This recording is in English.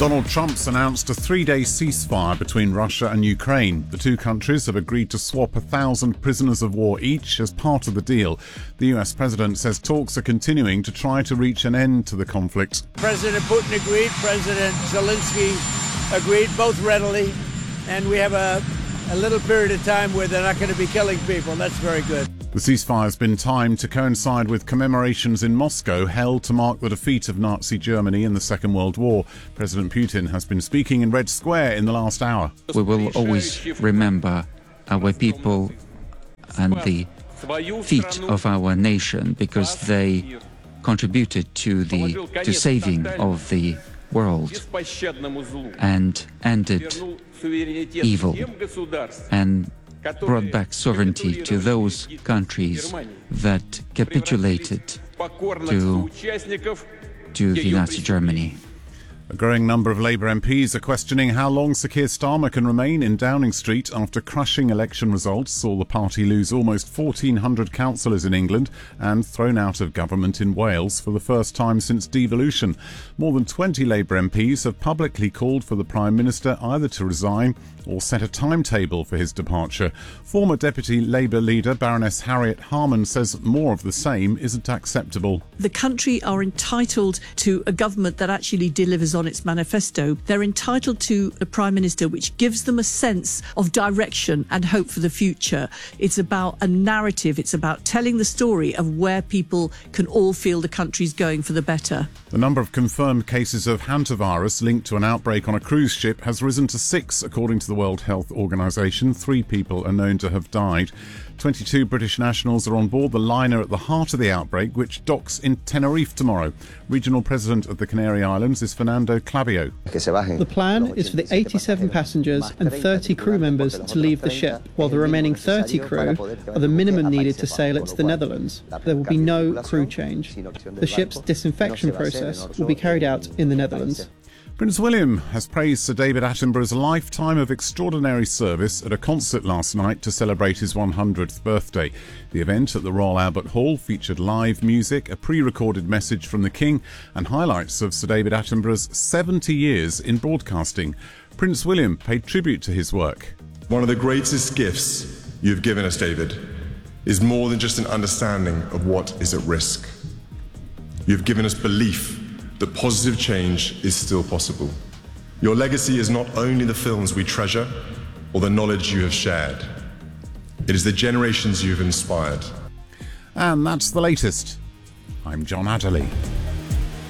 Donald Trump's announced a 3-day ceasefire between Russia and Ukraine. The two countries have agreed to swap 1,000 prisoners of war each as part of the deal. The US president says talks are continuing to try to reach an end to the conflict. President Putin agreed, President Zelensky agreed, both readily, and we have a little period of time where they're not going to be killing people. That's very good. The ceasefire has been timed to coincide with commemorations in Moscow held to mark the defeat of Nazi Germany in the Second World War. President Putin has been speaking in Red Square in the last hour. We will always remember our people and the feat of our nation because they contributed to saving of the world and ended evil and brought back sovereignty to those countries that capitulated to the Nazi Germany. A growing number of Labour MPs are questioning how long Sir Keir Starmer can remain in Downing Street after crushing election results saw the party lose almost 1,400 councillors in England and thrown out of government in Wales for the first time since devolution. More than 20 Labour MPs have publicly called for the Prime Minister either to resign or set a timetable for his departure. Former Deputy Labour leader Baroness Harriet Harman says more of the same isn't acceptable. The country are entitled to a government that actually delivers on its manifesto. They're entitled to a Prime Minister which gives them a sense of direction and hope for the future. It's about a narrative. It's about telling the story of where people can all feel the country's going for the better. The number of confirmed cases of hantavirus linked to an outbreak on a cruise ship has risen to 6, according to the World Health Organization. 3 people are known to have died. 22 British nationals are on board the liner at the heart of the outbreak, which docks in Tenerife tomorrow. Regional President of the Canary Islands is Fernando Clavio. The plan is for the 87 passengers and 30 crew members to leave the ship, while the remaining 30 crew are the minimum needed to sail it to the Netherlands. There will be no crew change. The ship's disinfection process will be carried out in the Netherlands. Prince William has praised Sir David Attenborough's lifetime of extraordinary service at a concert last night to celebrate his 100th birthday. The event at the Royal Albert Hall featured live music, a pre-recorded message from the King, and highlights of Sir David Attenborough's 70 years in broadcasting. Prince William paid tribute to his work. One of the greatest gifts you've given us, David, is more than just an understanding of what is at risk. You've given us belief that positive change is still possible. Your legacy is not only the films we treasure or the knowledge you have shared. It is the generations you've inspired. And that's the latest. I'm John Adderley.